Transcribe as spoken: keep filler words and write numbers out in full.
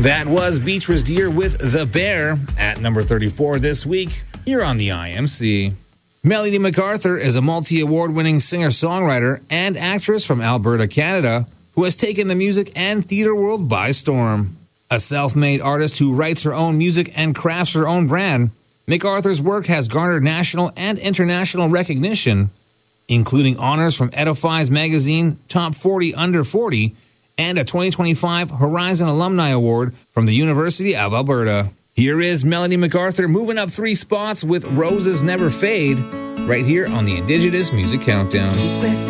That was Beatrice Deer with The Bear at number thirty-four this week here on the I M C. Melody MacArthur is a multi-award-winning singer-songwriter and actress from Alberta, Canada, who has taken the music and theater world by storm. A self-made artist who writes her own music and crafts her own brand, MacArthur's work has garnered national and international recognition, including honors from Edifies Magazine Top forty Under forty and a twenty twenty-five Horizon Alumni Award from the University of Alberta. Here is Melody MacArthur moving up three spots with Roses Never Fade right here on the Indigenous Music Countdown.